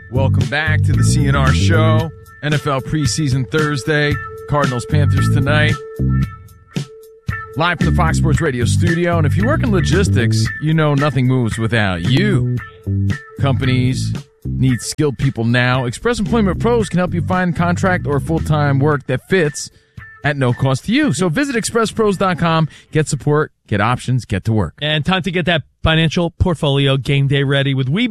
Welcome back to the CNR Show. NFL preseason Thursday. Cardinals-Panthers tonight. Live from the Fox Sports Radio studio. And if you work in logistics, you know nothing moves without you. Companies need skilled people now. Express Employment Pros can help you find contract or full-time work that fits at no cost to you. So visit expresspros.com, get support, get options, get to work. And time to get that financial portfolio game day ready with